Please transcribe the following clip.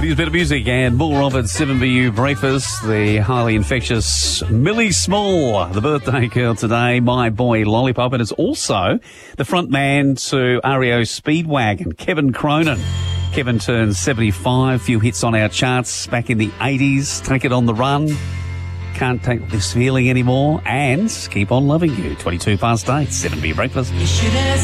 is a bit of music and more of it. 7BU Breakfast, the highly infectious Millie Small, the birthday girl today, My Boy Lollipop, and it's also the front man to REO Speedwagon, Kevin Cronin. Kevin turns 75, few hits on our charts back in the 80s, Take It on the Run, Can't Take This Feeling Anymore, and Keep on Loving You. 22 past 8, 7BU Breakfast.